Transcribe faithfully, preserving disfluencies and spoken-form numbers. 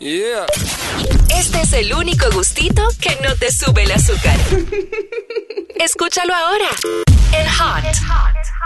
Yeah. Este es el único gustito que no te sube el azúcar. Escúchalo ahora. El Hot.